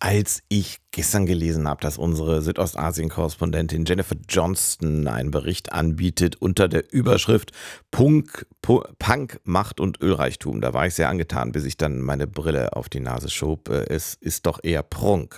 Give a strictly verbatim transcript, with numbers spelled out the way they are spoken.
Als ich gestern gelesen habe, dass unsere Südostasien-Korrespondentin Jennifer Johnston einen Bericht anbietet unter der Überschrift Punk, Pu Punk, Macht und Ölreichtum, da war ich sehr angetan, bis ich dann meine Brille auf die Nase schob. Äh, Es ist doch eher Prunk.